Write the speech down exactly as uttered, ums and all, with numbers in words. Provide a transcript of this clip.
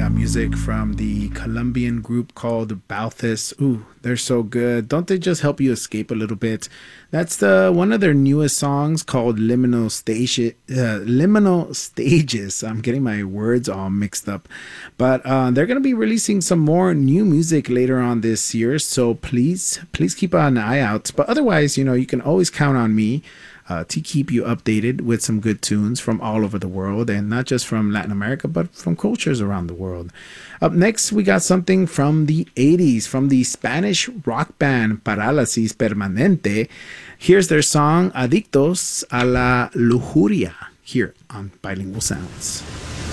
got music from the Colombian group called Balthus. Ooh, they're so good. Don't they just help you escape a little bit? That's the one of their newest songs called Liminal Stage, uh, Liminal Stages. I'm getting my words all mixed up. But uh, they're going to be releasing some more new music later on this year. So please, please keep an eye out. But otherwise, you know, you can always count on me Uh, to keep you updated with some good tunes from all over the world, and not just from Latin America, but from cultures around the world. Up next, we got something from the eighties, from the Spanish rock band Parálisis Permanente. Here's their song Adictos a la Lujuria, here on Bilingual Sounds.